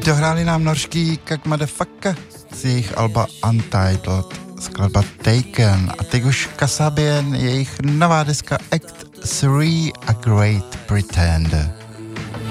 Dohráli nám norský Kak Motherfucker z jejich alba Untitled, skladba Taken, a teď už Kasabian, jejich nová deska Act 3 A Great Pretender.